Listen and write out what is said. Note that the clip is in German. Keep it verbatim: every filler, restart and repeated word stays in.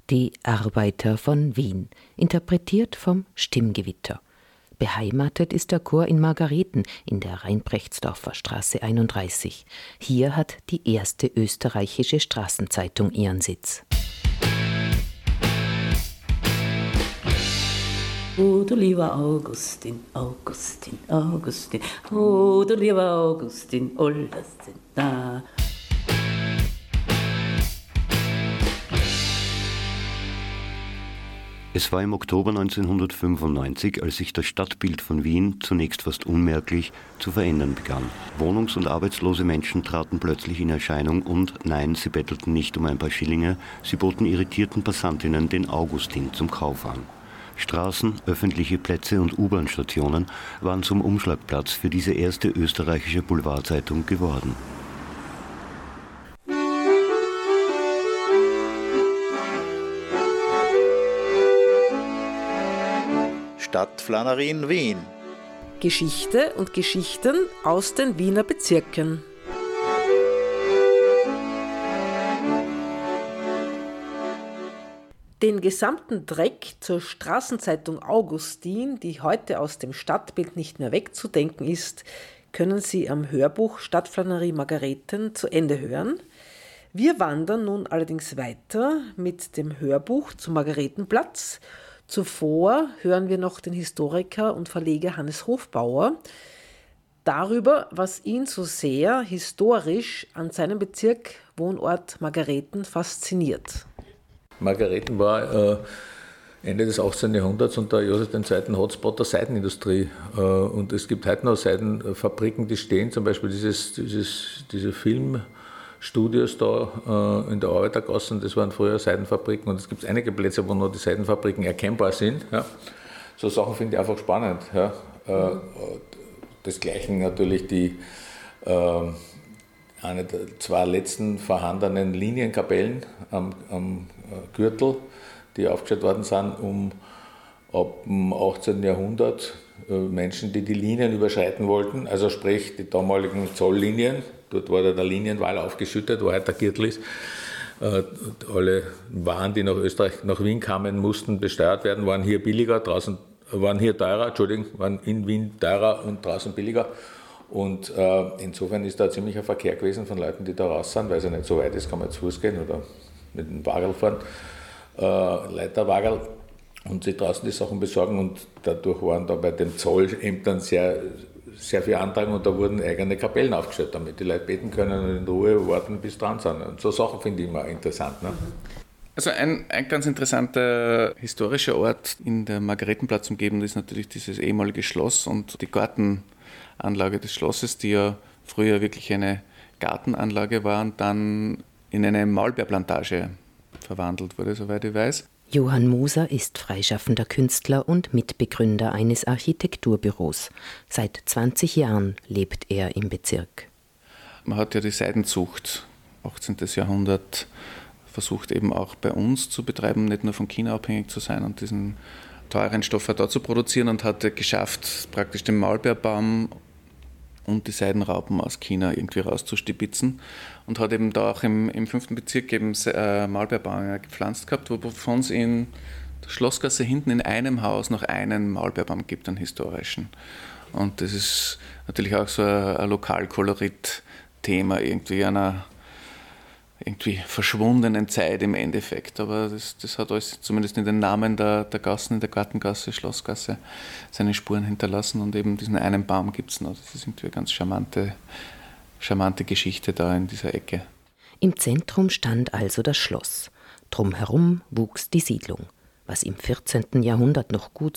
Die Arbeiter von Wien, interpretiert vom Stimmgewitter. Beheimatet ist der Chor in Margareten in der Rheinbrechtsdorfer Straße einunddreißig. Hier hat die erste österreichische Straßenzeitung ihren Sitz. Oh, du lieber Augustin, Augustin, Augustin, oh, du lieber Augustin, alles sind da. Es war im Oktober neunzehnhundertfünfundneunzig, als sich das Stadtbild von Wien zunächst fast unmerklich zu verändern begann. Wohnungs- und arbeitslose Menschen traten plötzlich in Erscheinung und, nein, sie bettelten nicht um ein paar Schillinge, sie boten irritierten Passantinnen den Augustin zum Kauf an. Straßen, öffentliche Plätze und U-Bahn-Stationen waren zum Umschlagplatz für diese erste österreichische Boulevardzeitung geworden. Stadtflanerie in Wien. Geschichte und Geschichten aus den Wiener Bezirken. Den gesamten Dreck zur Straßenzeitung Augustin, die heute aus dem Stadtbild nicht mehr wegzudenken ist, können Sie am Hörbuch Stadtflanerie Margareten zu Ende hören. Wir wandern nun allerdings weiter mit dem Hörbuch zum Margaretenplatz. Zuvor hören wir noch den Historiker und Verleger Hannes Hofbauer darüber, was ihn so sehr historisch an seinem Bezirk Wohnort Margareten fasziniert. Margareten war äh, Ende des achtzehnten. Jahrhunderts unter Josef der Zweite. Hotspot der Seidenindustrie. Äh, und es gibt heute noch Seidenfabriken, die stehen, zum Beispiel dieses, dieses, diese Filmstudios da äh, in der Arbeitergasse, das waren früher Seidenfabriken. Und es gibt einige Plätze, wo noch die Seidenfabriken erkennbar sind. Ja. So Sachen finde ich einfach spannend. Ja. Äh, desgleichen natürlich die äh, eine der zwei letzten vorhandenen Linienkapellen am, am Gürtel, die aufgestellt worden sind, um ab dem achtzehnten. Jahrhundert Menschen, die die Linien überschreiten wollten, also sprich die damaligen Zolllinien, dort war der Linienwall aufgeschüttet, wo heute der Gürtel ist. Alle Waren, die nach Österreich, nach Wien kamen, mussten besteuert werden, waren hier billiger, draußen waren hier teurer, Entschuldigung, waren in Wien teurer und draußen billiger. Und äh, insofern ist da ein ziemlicher Verkehr gewesen von Leuten, die da raus sind, weil es ja nicht so weit ist, kann man zu Fuß gehen oder mit dem Wagen fahren, äh, Leiterwagen und sich draußen die Sachen besorgen. Und dadurch waren da bei den Zollämtern sehr, sehr viele Antragen und da wurden eigene Kapellen aufgestellt, damit die Leute beten können und in Ruhe warten, bis dran sind. Und so Sachen finde ich immer interessant. Ne? Also ein, ein ganz interessanter historischer Ort in der Margaretenplatzumgebung ist natürlich dieses ehemalige Schloss und die Gartenanlage des Schlosses, die ja früher wirklich eine Gartenanlage war und dann in eine Maulbeerplantage verwandelt wurde, soweit ich weiß. Johann Moser ist freischaffender Künstler und Mitbegründer eines Architekturbüros. Seit zwanzig Jahren lebt er im Bezirk. Man hat ja die Seidenzucht, achtzehnten. Jahrhundert, versucht eben auch bei uns zu betreiben, nicht nur von China abhängig zu sein und diesen teuren Stoff da zu produzieren und hat geschafft, praktisch den Maulbeerbaum und die Seidenraupen aus China irgendwie rauszustibitzen und hat eben da auch im, im fünften Bezirk eben äh, Maulbeerbäume gepflanzt gehabt, wovon es in der Schlossgasse hinten in einem Haus noch einen Maulbeerbaum gibt, einen historischen. Und das ist natürlich auch so ein, ein Lokalkolorit-Thema irgendwie einer irgendwie verschwundenen Zeit im Endeffekt, aber das, das hat alles zumindest in den Namen der, der Gassen, in der Gartengasse, Schlossgasse, seine Spuren hinterlassen und eben diesen einen Baum gibt es noch. Das ist irgendwie eine ganz charmante, charmante Geschichte da in dieser Ecke. Im Zentrum stand also das Schloss. Drumherum wuchs die Siedlung. Was im vierzehnten. Jahrhundert noch gut